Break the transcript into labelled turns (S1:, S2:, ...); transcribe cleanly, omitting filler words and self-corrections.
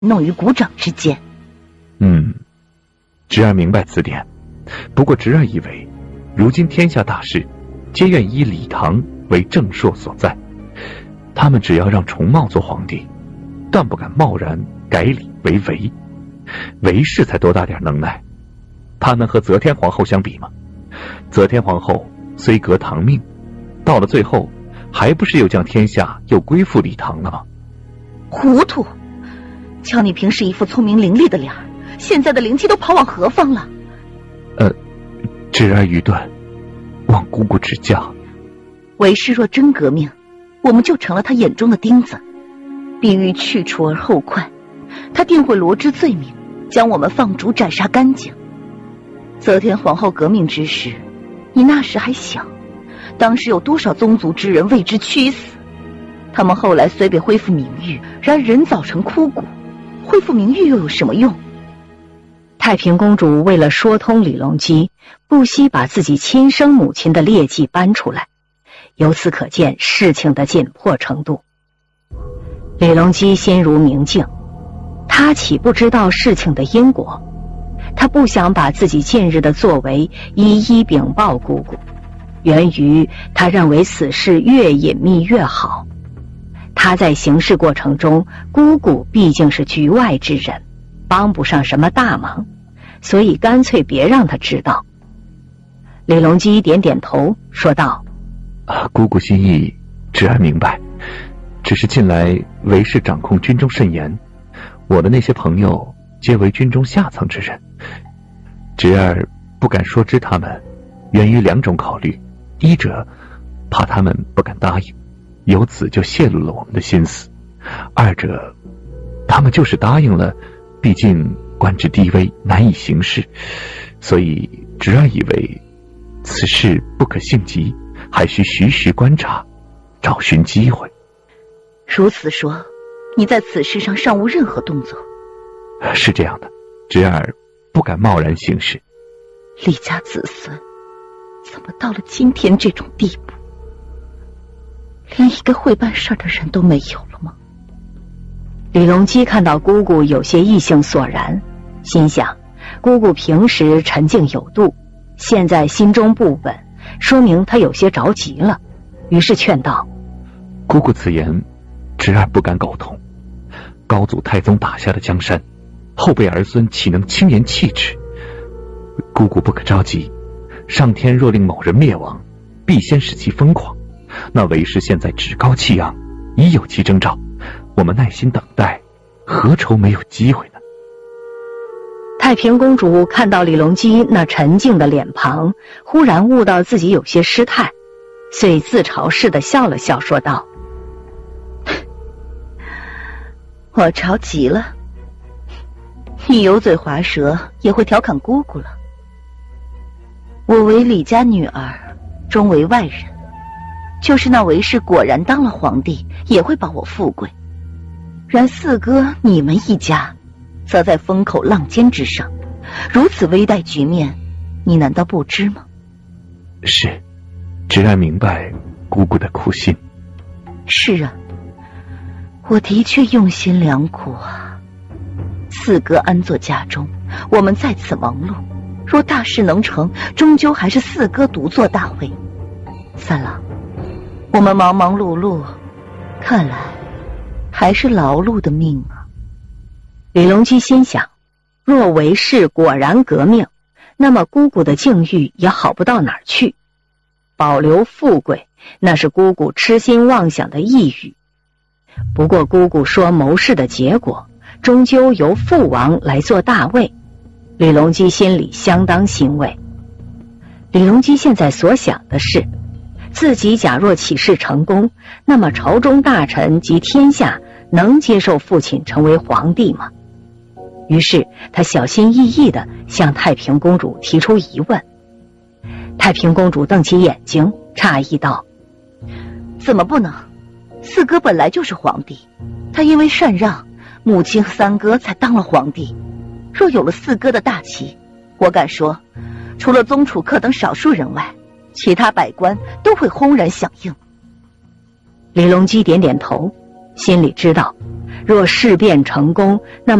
S1: 弄于股掌之间。
S2: 侄儿明白此点，不过侄儿以为，如今天下大事，皆愿以李唐为正朔所在。他们只要让重茂做皇帝，断不敢贸然改李为韦。韦氏才多大点能耐，他能和则天皇后相比吗？则天皇后虽革唐命，到了最后，还不是又将天下又归附李唐了吗？
S1: 糊涂！瞧你平时一副聪明伶俐的脸儿，现在的灵气都跑往何方了？
S2: 侄儿愚钝，望姑姑指教。
S1: 韦氏若真革命，我们就成了他眼中的钉子，必欲去除而后快，他定会罗织罪名，将我们放逐斩杀干净。则天皇后革命之时，你那时还小，当时有多少宗族之人为之屈死？他们后来虽被恢复名誉，然人早成枯骨，恢复名誉又有什么用？
S3: 太平公主为了说通李隆基，不惜把自己亲生母亲的劣迹搬出来，由此可见事情的紧迫程度。李隆基心如明镜，他岂不知道事情的因果？他不想把自己近日的作为一一禀报姑姑，源于他认为此事越隐秘越好。他在行事过程中，姑姑毕竟是局外之人，帮不上什么大忙，所以干脆别让他知道。李隆基点点头说道：
S2: 姑姑心意侄儿明白，只是近来韦氏掌控军中甚严，我的那些朋友皆为军中下层之人，侄儿不敢说知他们，源于两种考虑：一者怕他们不敢答应，由此就泄露了我们的心思；二者他们就是答应了，毕竟官职低微，难以行事，所以侄儿以为此事不可性急，还需徐徐观察，找寻机会。
S1: 如此说，你在此事上尚无任何动作？
S2: 是这样的，侄儿不敢贸然行事。
S1: 李家子孙怎么到了今天这种地步，连一个会办事的人都没有了吗？
S3: 李隆基看到姑姑有些意兴索然，心想姑姑平时沉静有度，现在心中不稳，说明她有些着急了，于是劝道：
S2: 姑姑此言，侄儿不敢苟同。高祖太宗打下的江山，后辈儿孙岂能轻言弃之？姑姑不可着急，上天若令某人灭亡，必先使其疯狂。那韦氏现在趾高气昂，已有其征兆，我们耐心等待，何愁没有机会呢？
S3: 太平公主看到李隆基那沉静的脸庞，忽然悟到自己有些失态，遂自嘲似的笑了笑，说道：
S1: 我着急了，你油嘴滑舌也会调侃姑姑了。我为李家女儿，终为外人，就是那韦氏果然当了皇帝，也会保我富贵。然四哥你们一家则在风口浪尖之上，如此危殆局面，你难道不知吗？
S2: 是，侄儿明白姑姑的苦心。
S1: 是啊，我的确用心良苦啊。四哥安坐家中，我们在此忙碌，若大事能成，终究还是四哥独坐大位。三郎，我们忙忙碌碌，看来还是劳碌的命啊。
S3: 李隆基心想，若韦氏果然革命，那么姑姑的境遇也好不到哪儿去。保留富贵，那是姑姑痴心妄想的呓语。不过姑姑说谋事的结果，终究由父王来做大位，李隆基心里相当欣慰。李隆基现在所想的是，自己假若起事成功，那么朝中大臣及天下能接受父亲成为皇帝吗？于是他小心翼翼地向太平公主提出疑问。太平公主瞪起眼睛，诧异道：
S1: 怎么不能？四哥本来就是皇帝，他因为禅让，母亲和三哥才当了皇帝。若有了四哥的大旗，我敢说，除了宗楚客等少数人外，其他百官都会轰然响应。
S3: 李隆基点点头， 心里知道，若事变成功，那么